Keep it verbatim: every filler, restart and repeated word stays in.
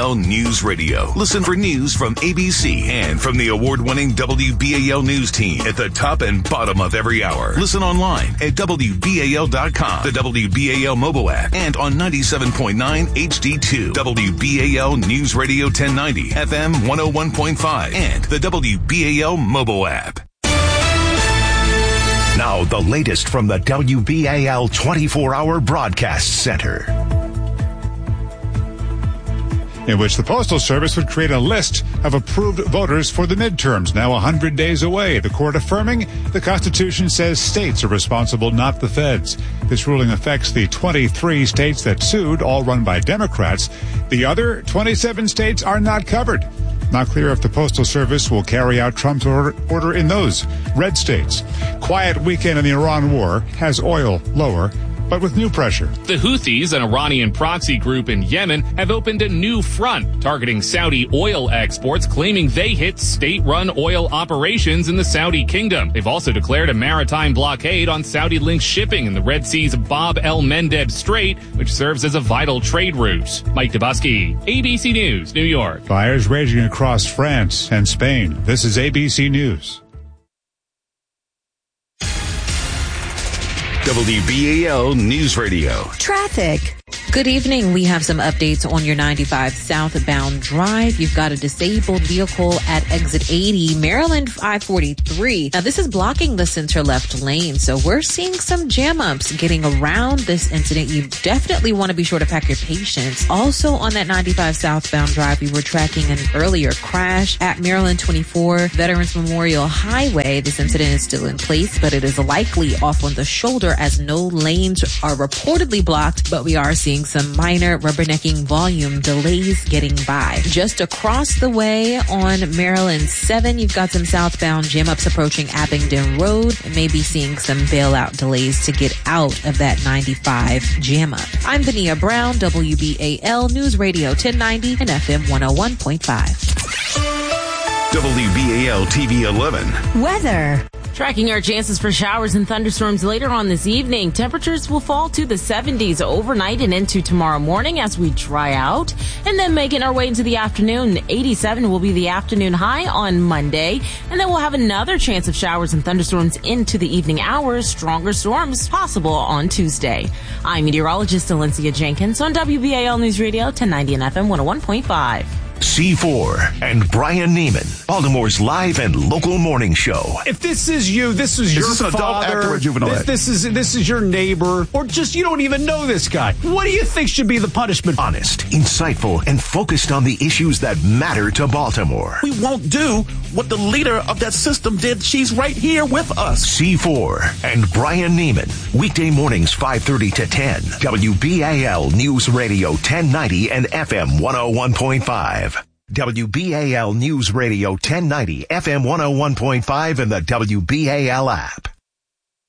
L News Radio. Listen for news from A B C and from the award-winning W B A L News team at the top and bottom of every hour. Listen online at W B A L dot com, the W B A L mobile app, and on ninety-seven point nine H D two. W B A L News Radio ten ninety, F M one oh one point five, and the W B A L mobile app. Now, the latest from the W B A L twenty-four hour Broadcast Center, in which the Postal Service would create a list of approved voters for the midterms, now one hundred days away. The court affirming the Constitution says states are responsible, not the feds. This ruling affects the twenty-three states that sued, all run by Democrats. The other twenty-seven states are not covered. Not clear if the Postal Service will carry out Trump's order, order in those red states. Quiet weekend in the Iran war has oil lower, but with new pressure. The Houthis, an Iranian proxy group in Yemen, have opened a new front targeting Saudi oil exports, claiming they hit state-run oil operations in the Saudi kingdom. They've also declared a maritime blockade on Saudi-linked shipping in the Red Sea's Bab el-Mandeb Strait, which serves as a vital trade route. Mike Dubusky, A B C News, New York. Fires raging across France and Spain. This is A B C News. W B A L News Radio. Traffic. Good evening. We have some updates on your ninety-five southbound drive. You've got a disabled vehicle at exit eighty, Maryland five forty-three. Now, this is blocking the center left lane, so we're seeing some jam ups getting around this incident. You definitely want to be sure to pack your patience. Also on that ninety-five southbound drive, we were tracking an earlier crash at Maryland twenty-four, Veterans Memorial Highway. This incident is still in place, but it is likely off on the shoulder as no lanes are reportedly blocked, but we are seeing some minor rubbernecking volume delays getting by. Just across the way on Maryland seven, you've got some southbound jam-ups approaching Abingdon Road, and maybe seeing some bailout delays to get out of that ninety-five jam-up. I'm Vania Brown, W B A L News Radio ten ninety and F M one oh one point five. W B A L T V eleven. Weather. Tracking our chances for showers and thunderstorms later on this evening. Temperatures will fall to the seventies overnight and into tomorrow morning as we dry out. And then making our way into the afternoon, eighty-seven will be the afternoon high on Monday. And then we'll have another chance of showers and thunderstorms into the evening hours. Stronger storms possible on Tuesday. I'm meteorologist Alencia Jenkins on W B A L News Radio ten ninety and F M one oh one point five. C four and Brian Neiman, Baltimore's live and local morning show. If this is you, this is, is your this father, adult, active, or juvenile? This, this is this is your neighbor, or just you don't even know this guy. What do you think should be the punishment? Honest, insightful, and focused on the issues that matter to Baltimore. We won't do what the leader of that system did. She's right here with us. C four and Brian Neiman, weekday mornings five thirty to ten. W B A L News Radio ten ninety and F M one oh one point five. W B A L News Radio ten ninety, F M one oh one point five, and the W B A L app.